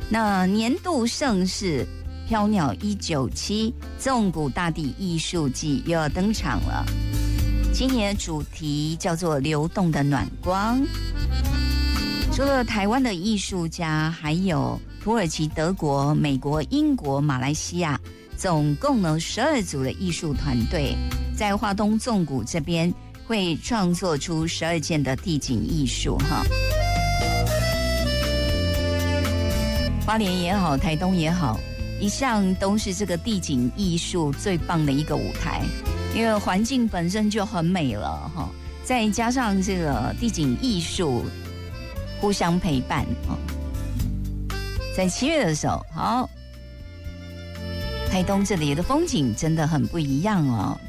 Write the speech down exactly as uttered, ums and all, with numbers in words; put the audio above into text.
那年度盛事飘鸟一九七纵谷大地艺术季又要登场了，今年的主题叫做流动的暖光。除了台湾的艺术家，还有土耳其、德国、美国、英国、马来西亚，总共呢十二组的艺术团队，在花东纵谷这边会创作出十二件的地景艺术哈。花莲也好，台东也好，一向都是这个地景艺术最棒的一个舞台，因为环境本身就很美了哈，再加上这个地景艺术互相陪伴哦。在七月的时候，好，台东这里的风景真的很不一样哦。